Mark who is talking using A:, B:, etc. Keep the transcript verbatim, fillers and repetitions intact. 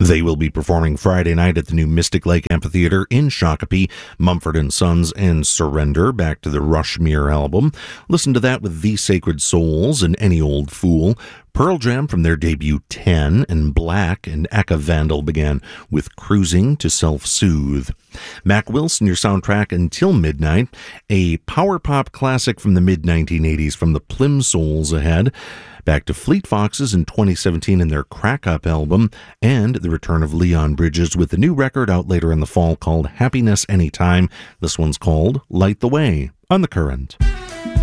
A: They will be performing Friday night at the new Mystic Lake Amphitheater in Shakopee. Mumford and Sons and Surrender, back to the Rushmere album. Listen to that with The Sacred Souls and Any Old Fool. Pearl Jam from their debut ten, and Black and Akka Vandal began with Cruising to Self-Soothe. Mac Wilson, your soundtrack until midnight. A power pop classic from the mid nineteen eighties from the Plimsouls ahead. Back to Fleet Foxes in twenty seventeen and their Crack Up album, and the return of Leon Bridges with the new record out later in the fall called Happiness Anytime. This one's called Light the Way on The Current.